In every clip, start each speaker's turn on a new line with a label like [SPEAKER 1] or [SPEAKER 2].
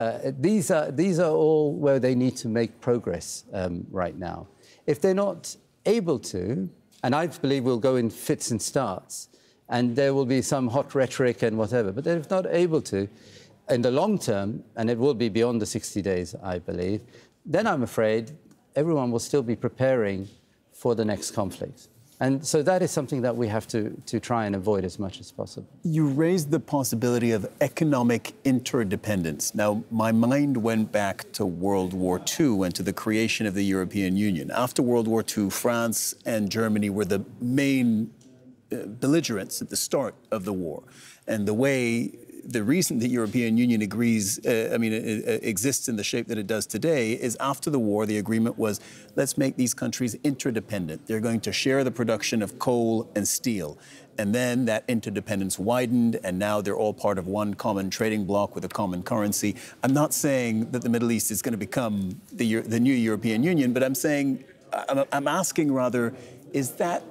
[SPEAKER 1] These are all where they need to make progress right now. If they're not able to, and I believe we'll go in fits and starts, and there will be some hot rhetoric and whatever, but if not able to, in the long term, and it will be beyond the 60 days, I believe, then I'm afraid everyone will still be preparing for the next conflict. And so that is something that we have to try and avoid as much as possible.
[SPEAKER 2] You raised the possibility of economic interdependence. Now, my mind went back to World War II and to the creation of the European Union. After World War II, France and Germany were the main belligerents at the start of the war. And the reason the European Union exists in the shape that it does today is after the war, the agreement was, let's make these countries interdependent. They're going to share the production of coal and steel. And then that interdependence widened, and now they're all part of one common trading bloc with a common currency. I'm not saying that the Middle East is going to become the new European Union, but I'm asking rather, is that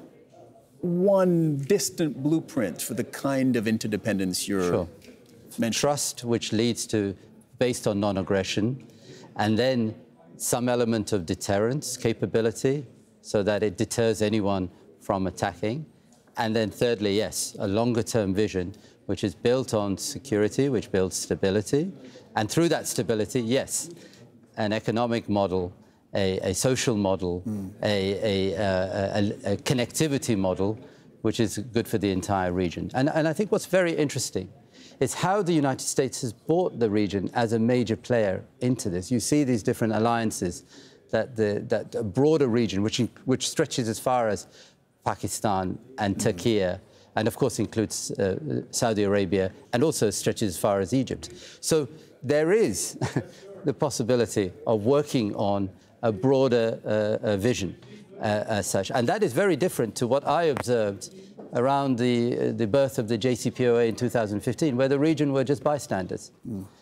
[SPEAKER 2] one distant blueprint for the kind of interdependence you're mentioning?
[SPEAKER 1] Trust, which leads to, based on non-aggression, and then some element of deterrence capability, so that it deters anyone from attacking. And then thirdly, yes, a longer-term vision, which is built on security, which builds stability. And through that stability, yes, an economic model, a social model, a connectivity model, which is good for the entire region. And I think what's very interesting is how the United States has brought the region as a major player into this. You see these different alliances, that a broader region, which stretches as far as Pakistan and Turkey, and of course includes Saudi Arabia, and also stretches as far as Egypt. So there is the possibility of working on a broader vision as such. And that is very different to what I observed around the birth of the JCPOA in 2015, where the region were just bystanders.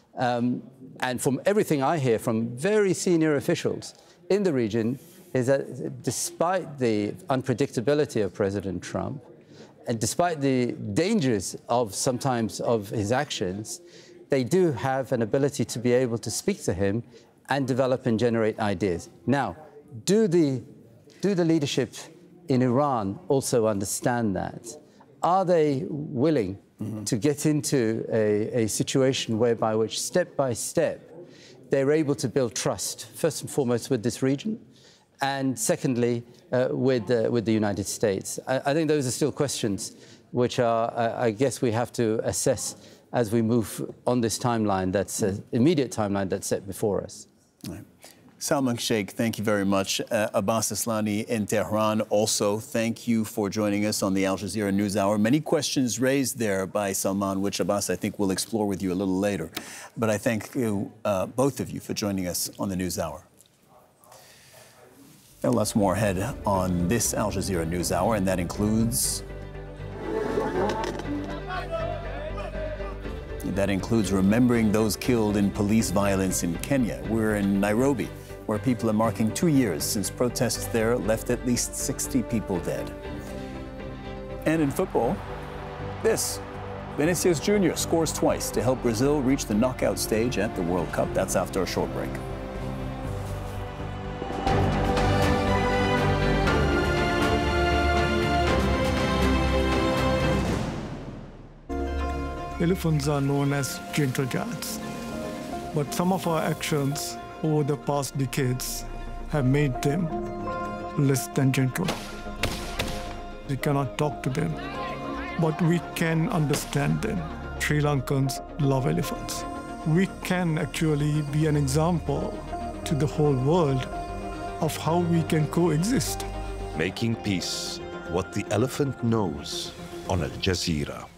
[SPEAKER 1] And from everything I hear from very senior officials in the region is that despite the unpredictability of President Trump, and despite the dangers of sometimes of his actions, they do have an ability to be able to speak to him and develop and generate ideas. Now, do the leadership in Iran also understand that? Are they willing to get into a situation whereby which, step by step, they're able to build trust, first and foremost with this region, and secondly, with the United States? I think those are still questions which are, I guess, we have to assess as we move on this timeline, that's immediate timeline that's set before us.
[SPEAKER 2] Right. Salman Sheikh, thank you very much. Abbas Aslani in Tehran, also, thank you for joining us on the Al Jazeera NewsHour. Many questions raised there by Salman, which Abbas, I think, will explore with you a little later. But I thank you, both of you, for joining us on the NewsHour. Now, lots more ahead on this Al Jazeera NewsHour, and that includes... remembering those killed in police violence in Kenya. We're in Nairobi, where people are marking 2 years since protests there left at least 60 people dead. And in football, this. Vinicius Jr. scores twice to help Brazil reach the knockout stage at the World Cup. That's after a short break.
[SPEAKER 3] Elephants are known as gentle giants, but some of our actions over the past decades have made them less than gentle. We cannot talk to them, but we can understand them. Sri Lankans love elephants. We can actually be an example to the whole world of how we can coexist.
[SPEAKER 4] Making peace, what the elephant knows, on Al Jazeera.